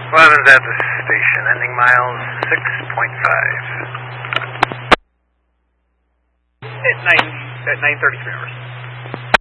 11's at the station, ending miles 6.5. At 9:33 hours.